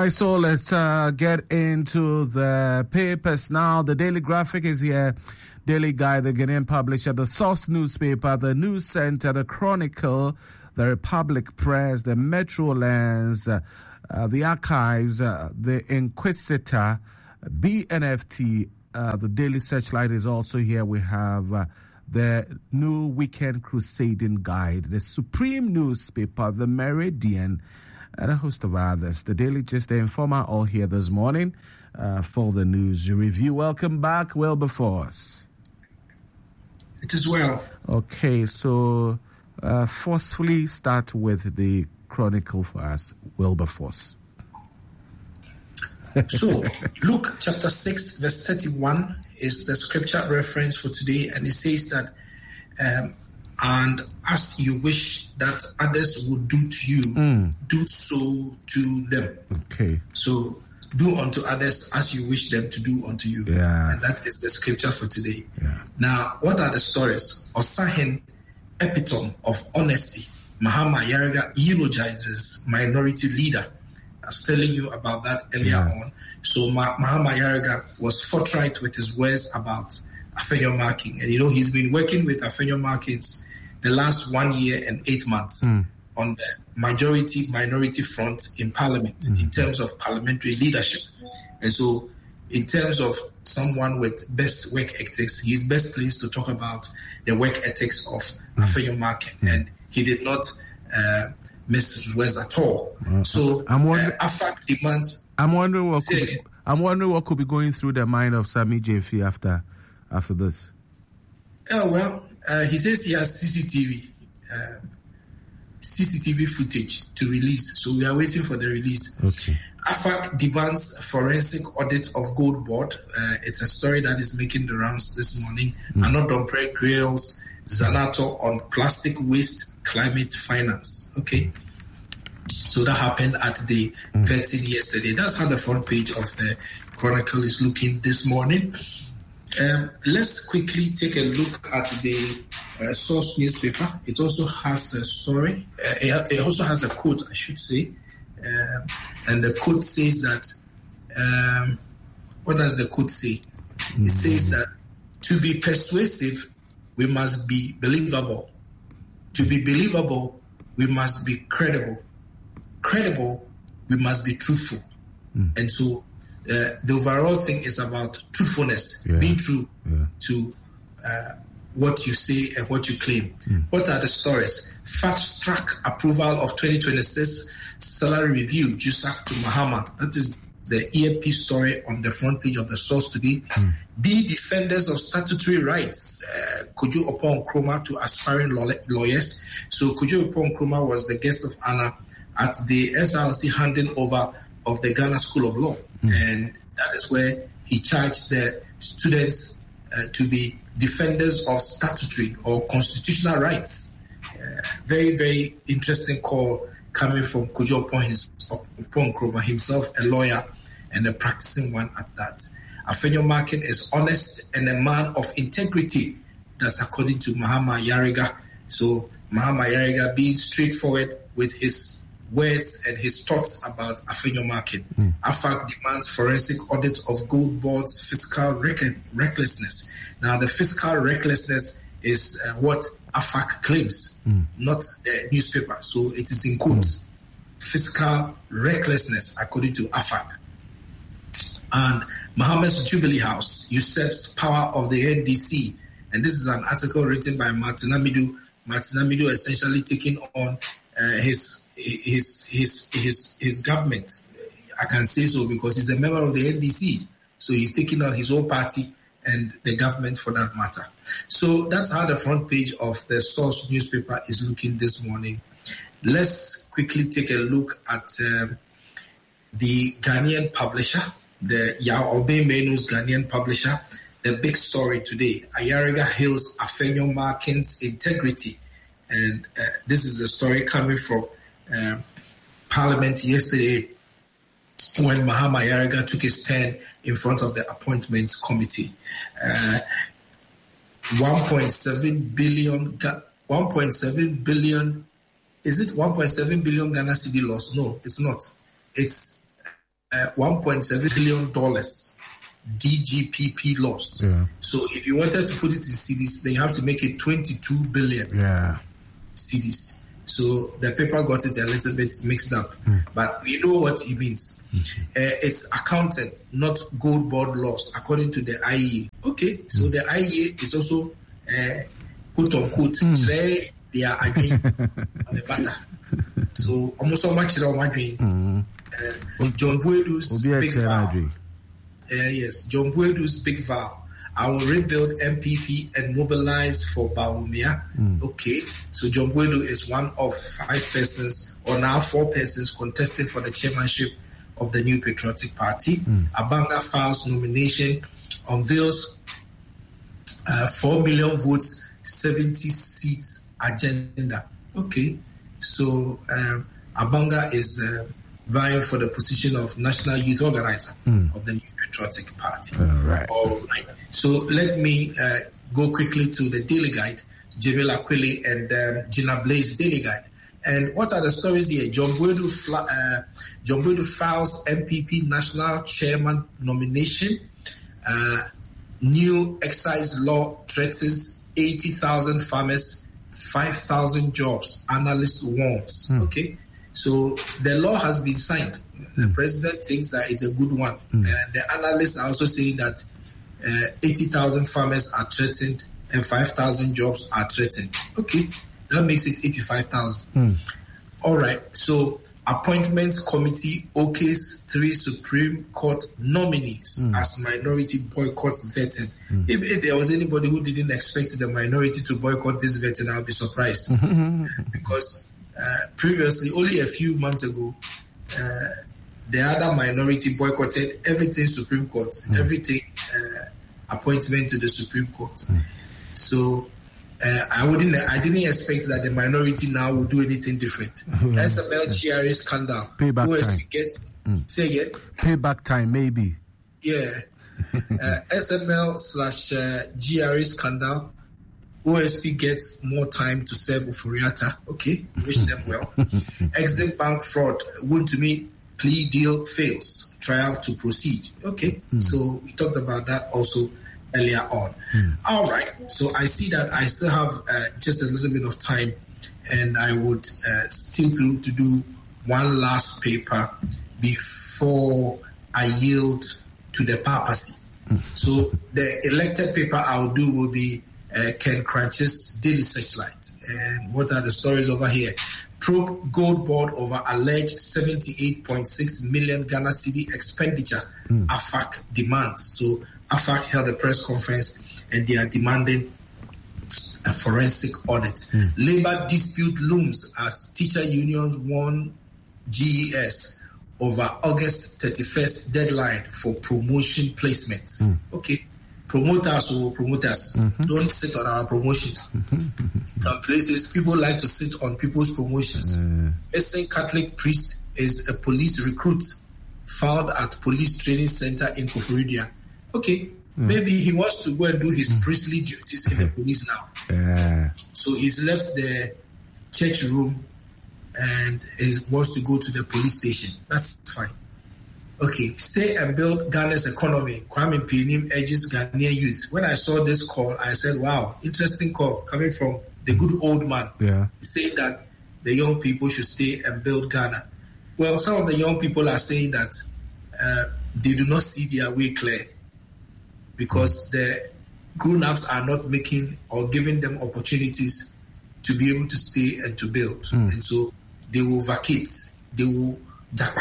right, so let's get into the papers now. The Daily Graphic is here. Daily Guide, the Ghanaian publisher, the Source newspaper, the News Center, the Chronicle, the Republic Press, the Metro Lens, the Archives, the Inquisitor, BNFT, the Daily Searchlight is also here. We have the New Weekend Crusading Guide, the Supreme newspaper, the Meridian, and a host of others. The Daily Gist, the Informer, all here this morning for the news review. Welcome back, Wilberforce. It is well. Okay, so forcefully start with the Chronicle for us, Wilberforce. So, Luke chapter 6, verse 31 is the scripture reference for today, and it says that, and as you wish that others would do to you, do so to them. Okay. So, do unto others as you wish them to do unto you. Yeah. And that is the scripture for today. Yeah. Now, what are the stories? Osahen, epitome of honesty, Mahama Yariga eulogizes minority leader. I was telling you about that earlier on. So Mahama Yariga was forthright with his words about Afenyo Markin. And he's been working with Afenyo Markins the last 1 year and 8 months on the majority-minority front in Parliament in terms of parliamentary leadership. And so in terms of someone with best work ethics, he's best pleased to talk about the work ethics of Afenyo Markin. And he did not miss his words at all. So AFAC demands. I'm wondering what could be going through the mind of Sammy JF after this. He says he has CCTV footage to release, so we are waiting for the release. Okay. AFAC demands forensic audit of Gold Board. It's a story that is making the rounds this morning. Anodompre Grails Zanato on plastic waste climate finance. Okay. So that happened at the vetting yesterday. That's how the front page of the Chronicle is looking this morning. Let's quickly take a look at the Source newspaper. It also has a story. It also has a quote, I should say. And the quote says that, what does the quote say? It says that to be persuasive, we must be believable. To be believable, we must be credible. Credible, we must be truthful. And so the overall thing is about truthfulness, being true to what you say and what you claim. What are the stories? Fast track approval of 2026 salary review, Jusak to Mahama. That is the earpiece story on the front page of the Source today. The defenders of statutory rights, Kojo Oppong Nkrumah to aspiring lawyers. So Kojo Oppong Nkrumah was the guest of honor at the SRC handing over of the Ghana School of Law. And that is where he charged the students to be defenders of statutory or constitutional rights. Very, very interesting call coming from Kojo Oppong Nkrumah, himself a lawyer and a practicing one at that. Afenyo Markin is honest and a man of integrity. That's according to Mahama Yariga. So Mahama Yariga being straightforward with his words and his thoughts about Afenyo Markin. AFAC demands forensic audit of Gold Board's fiscal recklessness. Now, the fiscal recklessness is what AFAC claims, not the newspaper. So it is in quotes. Fiscal recklessness, according to AFAC. And Mohammed's Jubilee House usurps power of the NDC. And this is an article written by Martin Amidu. Martin Amidu essentially taking on his government. I can say so because he's a member of the NDC. So he's taking on his own party and the government for that matter. So that's how the front page of the Source newspaper is looking this morning. Let's quickly take a look at the Ghanaian publisher, the Yao Obe Menu's Ghanaian publisher. The big story today, Ayariga hails Afenyo Markin's integrity. And this is a story coming from Parliament yesterday when Mahama Yariga took his stand in front of the Appointments Committee. 1.7 billion, is it 1.7 billion Ghana cedi loss? No, it's not. It's $1.7 billion DGPP loss. Yeah. So if you wanted to put it in cedis, then you have to make it 22 billion cedis. So the paper got it a little bit mixed up, but we know what it means. It's accounted, not gold board loss, according to the IEA. Okay, so the IEA is also quote unquote say they are agreeing on the matter. So almost so much on agreeing. John Boyedu's big vow. Yes, John Boyedu's big vow. I will rebuild MPP and mobilize for Bawumia. Okay, so John Boyedu is one of 5 persons, or now 4 persons, contesting for the chairmanship of the New Patriotic Party. Abanga files nomination, unveils 4 million votes, 70 seats agenda. Okay, so Abanga is vying for the position of National Youth Organizer of the New Patriotic Party. All right. So let me go quickly to the Daily Guide, Jibril Akwili and Gina Blaze Daily Guide. And what are the stories here? John Boyedu files MPP National Chairman nomination. New excise law threatens 80,000 farmers, 5,000 jobs. Analyst warns. Okay. So the law has been signed. The president thinks that it's a good one. The analysts are also saying that 80,000 farmers are threatened and 5,000 jobs are threatened. Okay, that makes it 85,000. All right, so Appointments Committee okays 3 Supreme Court nominees as minority boycotts vetting. If there was anybody who didn't expect the minority to boycott this vetting, I'll be surprised. Because previously, only a few months ago, the other minority boycotted everything Supreme Court, everything appointment to the Supreme Court. So I didn't expect that the minority now will do anything different. SML GRA scandal. Payback OSP time. Say again? Payback time, maybe. Yeah. SML/GRA scandal. OSP gets more time to serve Oforiatta. Okay, wish them well. Exim Bank fraud. Wontumi plea deal fails. Trial to proceed. Okay, so we talked about that also earlier on. All right, so I see that I still have just a little bit of time, and I would still through to do one last paper before I yield to the papacy. So the elected paper I'll do will be Ken Cranch's Daily Searchlight. And what are the stories over here? Probe Gold Board over alleged 78.6 million Ghana cedi expenditure. AFAC demands. So AFAC held a press conference and they are demanding a forensic audit. Labor dispute looms as teacher unions warn GES over August 31st deadline for promotion placements. Okay. Promoters don't sit on our promotions. Some places people like to sit on people's promotions. A St. Catholic priest is a police recruit found at police training center in Koforidua. Okay, maybe he wants to go and do his priestly duties in the police now. So he's left the church room and he wants to go to the police station. That's fine. Okay, stay and build Ghana's economy. Kwame Pinim urges Ghanaian youth. When I saw this call, I said, wow, interesting call coming from the good old man. Saying that the young people should stay and build Ghana. Well, some of the young people are saying that they do not see their way clear because the grown-ups are not making or giving them opportunities to be able to stay and to build. And so they will vacate. They will japa.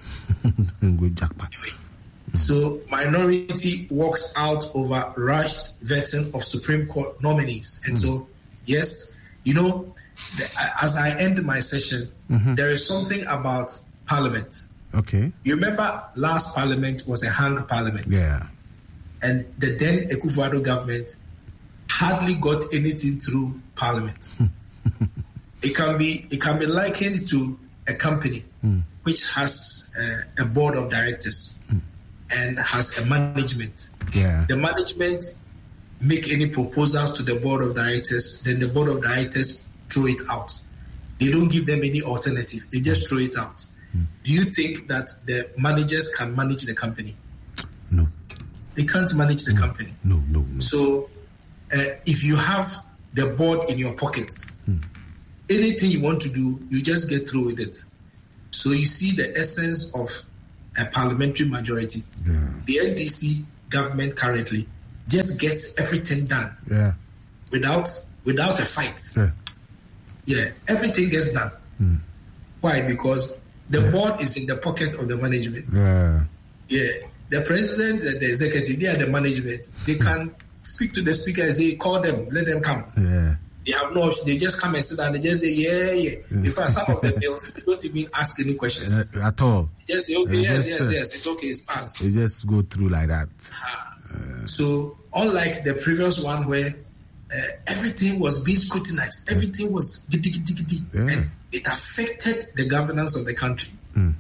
Anyway, so minority walks out over rushed vetting of Supreme Court nominees. And so, yes, you know, as I end my session, there is something about Parliament. Okay. You remember last Parliament was a hung Parliament. Yeah. And the then Akufo-Addo government hardly got anything through Parliament. It can be likened to a company which has a board of directors and has a management. Yeah. The management make any proposals to the board of directors, then the board of directors throw it out. They don't give them any alternative. They just throw it out. Do you think that the managers can manage the company? No. They can't manage the company. No. So if you have the board in your pockets, anything you want to do, you just get through with it. So you see the essence of a parliamentary majority. Yeah. The NDC government currently just gets everything done. Yeah. Without a fight. Yeah. Everything gets done. Why? Because the board is in the pocket of the management. The president and the executive, they are the management. They can speak to the speaker and say, call them, let them come. They have no option. They just come and sit down. They just say, yeah. In fact, some of the bills, they don't even ask any questions at all. They just say, okay, yes, it's okay, it's passed. They just go through like that. So, unlike the previous one where everything was being scrutinized, everything was giddy, and it affected the governance of the country.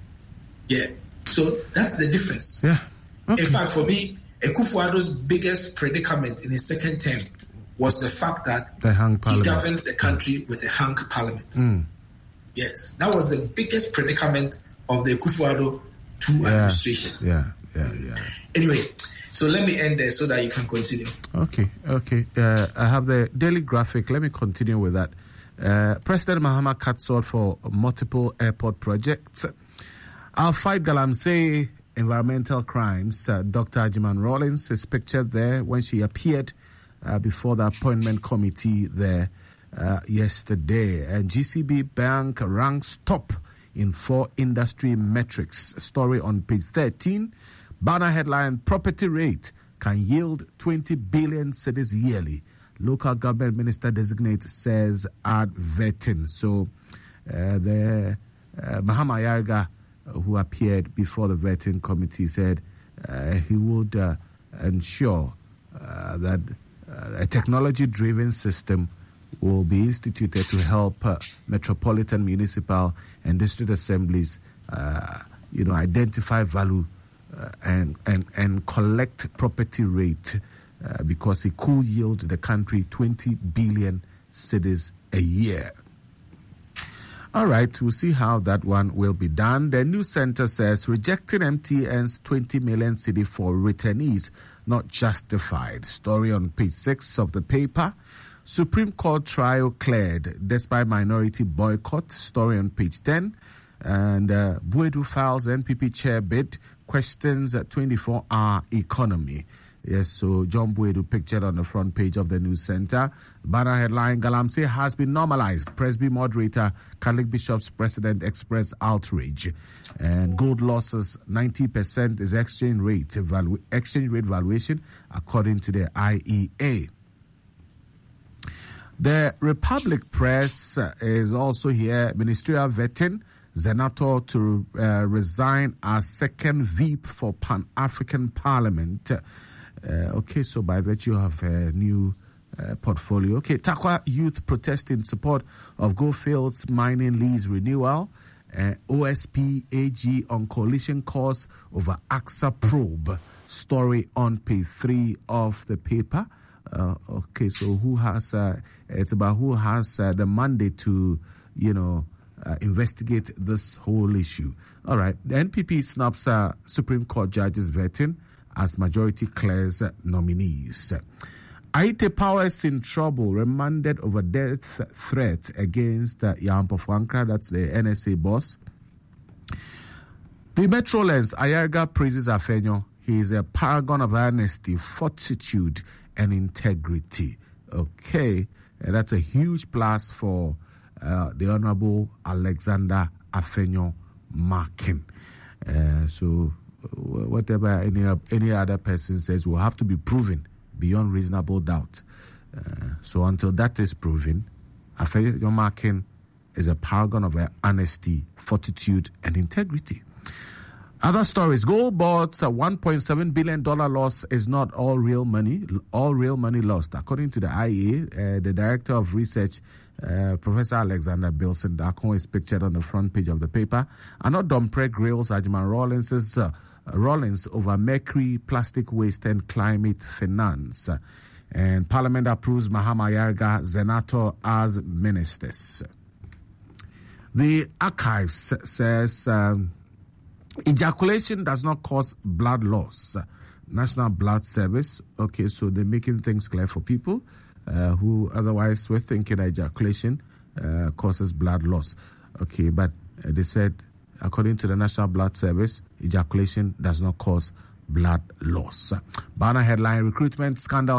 So that's the difference. In fact, for me, Akufo-Addo's biggest predicament in his second term was the fact that he governed the country with a hung parliament. Yes, that was the biggest predicament of the Akufo-Addo II administration. Anyway, so let me end there so that you can continue. Okay. I have the Daily Graphic. Let me continue with that. President Mahama cuts short for multiple airport projects. I'll fight Galamsey environmental crimes. Dr. Ajiman Rawlings is pictured there when she appeared before the appointment committee there yesterday. And GCB Bank ranks top in 4 industry metrics. Story on page 13. Banner headline, property rate can yield 20 billion cedis yearly. Local government minister designate says at vetting. So the Mahama Ayarga, who appeared before the vetting committee, said he would ensure that a technology-driven system will be instituted to help metropolitan, municipal, and district assemblies, identify value and collect property rate because it could yield the country 20 billion cedis a year. All right, we'll see how that one will be done. The news center says rejecting MTN's 20 million cedi for returnees not justified. Story on page 6 of the paper. Supreme Court trial cleared despite minority boycott. Story on page 10. And Buedu files NPP chair bid, questions 24-hour economy. Yes, so John Buedu pictured on the front page of the news center. Banner headline, Galamsey has been normalized. Presby moderator, Catholic Bishops President express outrage. And gold losses, 90% is exchange rate valuation, according to the IEA. The Republic Press is also here. Ministerial vetting. Zenator to resign as second VP for Pan-African Parliament. So by virtue of a new portfolio. Okay, Takwa youth protest in support of Goldfields mining lease renewal. OSP AG on coalition cause over AXA probe. Story on page 3 of the paper. So who has it's about who has the mandate to investigate this whole issue. All right, the NPP snaps Supreme Court judges vetting as majority clears nominees. Aite Powers in trouble, remanded over death threat against Yampo Fwankra, that's the NSA boss. The Metrolens, Ayarga praises Afenyo. He is a paragon of honesty, fortitude, and integrity. Okay, and that's a huge plus for the Honorable Alexander Afenyo Markin. So whatever any other person says will have to be proven beyond reasonable doubt. So until that is proven, Afenyo Markin is a paragon of honesty, fortitude, and integrity. Other stories. Gold boards, a $1.7 billion loss is not all real money lost. According to the IEA, the Director of Research, Professor Alexander Bilson Darkon, is pictured on the front page of the paper. Anot Dompre grills Ajiman Rawlings over mercury, plastic waste, and climate finance. And Parliament approves Mahama Ayarga, Zenator as ministers. The archives says ejaculation does not cause blood loss. National Blood Service. Okay, so they're making things clear for people who otherwise were thinking ejaculation causes blood loss. Okay, but they said, according to the National Blood Service, ejaculation does not cause blood loss. Bana headline: recruitment scandal